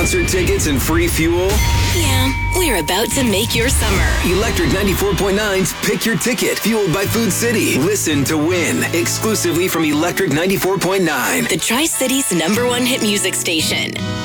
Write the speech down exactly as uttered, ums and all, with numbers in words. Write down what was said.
concert tickets and free fuel? Yeah, we're about to make your summer. Electric ninety-four point nine's Pick Your Ticket, fueled by Food City. Listen to win, exclusively from Electric ninety-four point nine. The Tri-Cities number one hit music station.